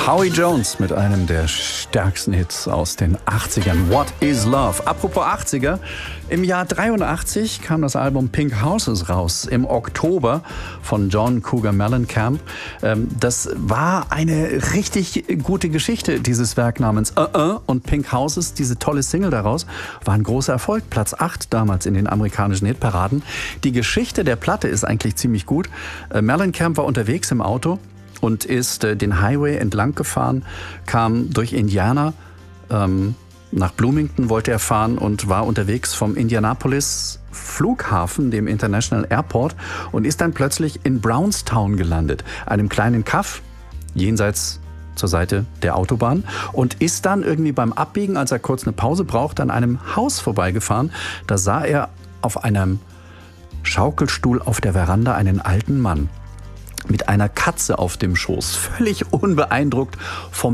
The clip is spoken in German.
Howie Jones mit einem der stärksten Hits aus den 80ern. What is Love? Apropos 80er, im Jahr 83 kam das Album Pink Houses raus, im Oktober von John Cougar Mellencamp. Das war eine richtig gute Geschichte, dieses Werk namens und Pink Houses, diese tolle Single daraus, war ein großer Erfolg. Platz 8 damals in den amerikanischen Hitparaden. Die Geschichte der Platte ist eigentlich ziemlich gut. Mellencamp war unterwegs im Auto und ist den Highway entlang gefahren, kam durch Indiana, nach Bloomington wollte er fahren und war unterwegs vom Indianapolis Flughafen, dem International Airport, und ist dann plötzlich in Brownstown gelandet, einem kleinen Kaff jenseits zur Seite der Autobahn, und ist dann irgendwie beim Abbiegen, als er kurz eine Pause braucht, an einem Haus vorbeigefahren. Da sah er auf einem Schaukelstuhl auf der Veranda einen alten Mann mit einer Katze auf dem Schoß, völlig unbeeindruckt vom